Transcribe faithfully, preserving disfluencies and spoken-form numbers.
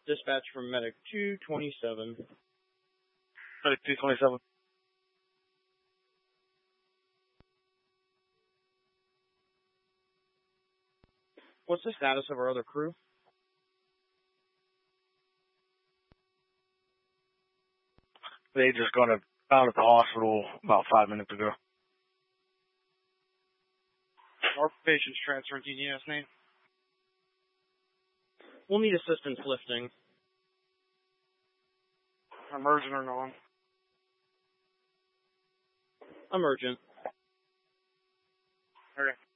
Dispatch from Medic two twenty-seven. Medic two twenty-seven. What's the status of our other crew? They just got out of the hospital about five minutes ago. Our patient's transferred to U S name. We'll need assistance lifting. Emergent or non? Emergent. Okay.